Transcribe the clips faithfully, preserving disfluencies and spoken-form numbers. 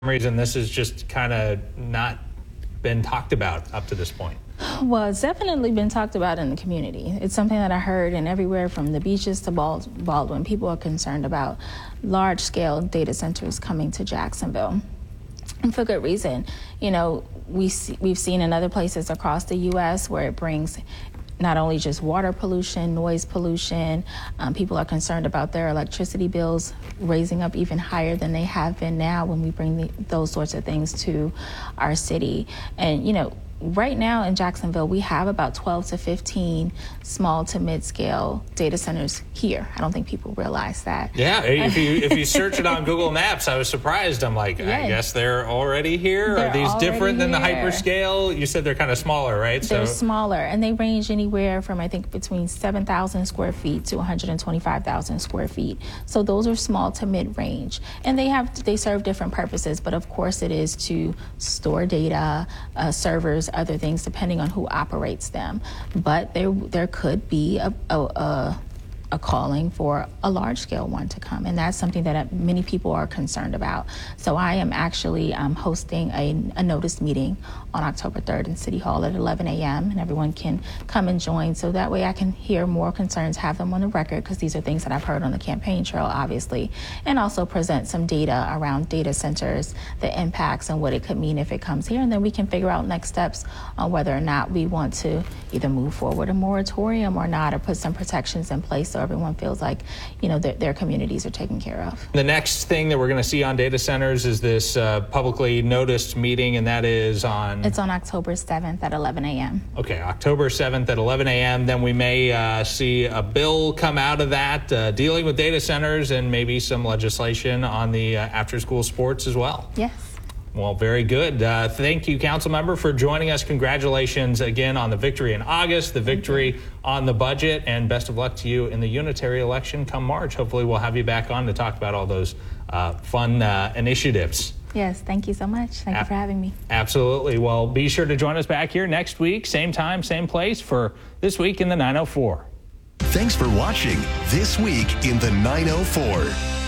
reason this has just kind of not been talked about up to this point? Well, it's definitely been talked about in the community. It's something that I heard, and everywhere from the beaches to Baldwin, people are concerned about large-scale data centers coming to Jacksonville. And for good reason. You know, we see, we've seen in other places across the U S where it brings not only just water pollution, noise pollution. Um, people are concerned about their electricity bills raising up even higher than they have been now when we bring the, those sorts of things to our city. And, you know, right now in Jacksonville, we have about twelve to fifteen small to mid-scale data centers here. I don't think people realize that. Yeah, if you if you search it on Google Maps, I was surprised. I'm like, yes. I guess they're already here. They're Are these different here. than the hyperscale? You said they're kind of smaller, right? They're so smaller, and they range anywhere from, I think, between seven thousand square feet to one hundred twenty-five thousand square feet. So those are small to mid-range, and they have they serve different purposes. But of course, it is to store data, uh, servers, other things, depending on who operates them. But there there could be a, a, a, a calling for a large-scale one to come, and that's something that many people are concerned about. So I am actually um, hosting a, a notice meeting on October third in City Hall at eleven a m, and everyone can come and join, so that way I can hear more concerns, have them on the record, because these are things that I've heard on the campaign trail, obviously, and also present some data around data centers, the impacts, and what it could mean if it comes here, and then we can figure out next steps on whether or not we want to either move forward a moratorium or not, or put some protections in place so everyone feels like, you know, their, their communities are taken care of. The next thing that we're going to see on data centers is this uh, publicly noticed meeting, and that is on... It's on October seventh at eleven a m Okay, October seventh at eleven a m Then we may uh, see a bill come out of that uh, dealing with data centers, and maybe some legislation on the uh, after-school sports as well. Yes. Well, very good. Uh, thank you, council member, for joining us. Congratulations again on the victory in August, the victory on the budget, and best of luck to you in the unitary election come March. Hopefully we'll have you back on to talk about all those uh, fun uh, initiatives. Yes, thank you so much. Thank you for having me. Absolutely. Well, be sure to join us back here next week, same time, same place, for This Week in the nine oh four. Thanks for watching This Week in the nine oh four.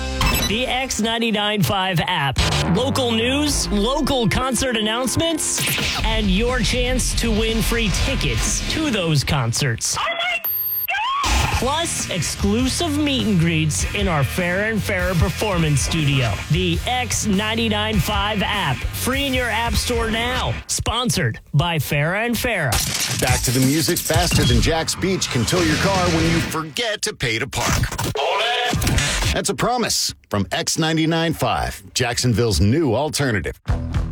The X ninety-nine point five app. Local news, local concert announcements, and your chance to win free tickets to those concerts. Oh my God! Plus, exclusive meet and greets in our Fairer and Fairer Performance Studio. The X ninety-nine point five app. Free in your app store now. Sponsored by Fairer and Fairer. Back to the music faster than Jack's Beach can tow your car when you forget to pay to park. Hold it! That's a promise from X ninety-nine point five, Jacksonville's new alternative.